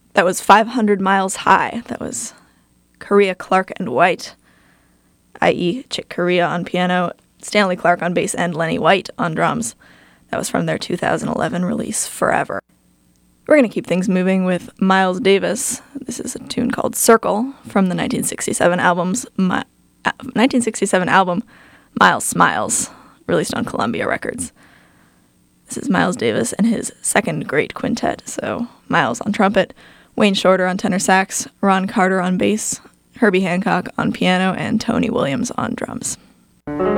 That was 500 Miles High. That was Corea, Clark, and White, i.e. Chick Corea on piano, Stanley Clarke on bass, and Lenny White on drums. That was from their 2011 release, Forever. We're going to keep things moving with Miles Davis. This is a tune called Circle from the 1967 album Miles Smiles, released on Columbia Records. This is Miles Davis and his second great quintet. So Miles on trumpet, Wayne Shorter on tenor sax, Ron Carter on bass, Herbie Hancock on piano, and Tony Williams on drums.